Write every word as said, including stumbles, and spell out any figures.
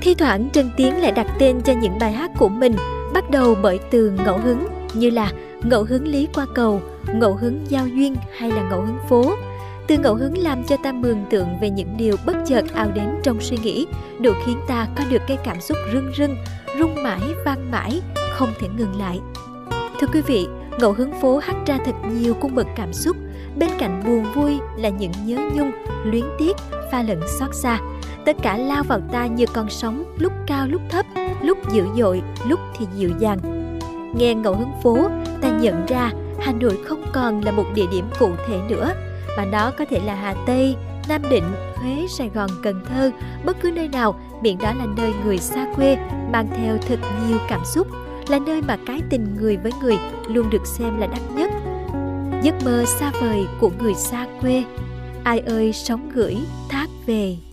Thi thoảng Trân Tiến lại đặt tên cho những bài hát của mình bắt đầu bởi từ ngẫu hứng, như là ngẫu hứng lý qua cầu, ngẫu hứng giao duyên hay là ngẫu hứng phố. Từ ngẫu hứng làm cho ta mường tượng về những điều bất chợt ào đến trong suy nghĩ, đủ khiến ta có được cái cảm xúc rưng rưng, rung mãi, vang mãi, không thể ngừng lại. Thưa quý vị, ngẫu hứng phố hắt ra thật nhiều cung bậc cảm xúc, bên cạnh buồn vui là những nhớ nhung, luyến tiếc, pha lẫn xót xa. Tất cả lao vào ta như con sóng, lúc cao lúc thấp, lúc dữ dội, lúc thì dịu dàng. Nghe ngẫu hứng phố, ta nhận ra Hà Nội không còn là một địa điểm cụ thể nữa, mà nó có thể là Hà Tây, Nam Định, Huế, Sài Gòn, Cần Thơ, bất cứ nơi nào, miễn đó là nơi người xa quê mang theo thật nhiều cảm xúc, là nơi mà cái tình người với người luôn được xem là đắt nhất. Giấc mơ xa vời của người xa quê, ai ơi sóng gửi thác về.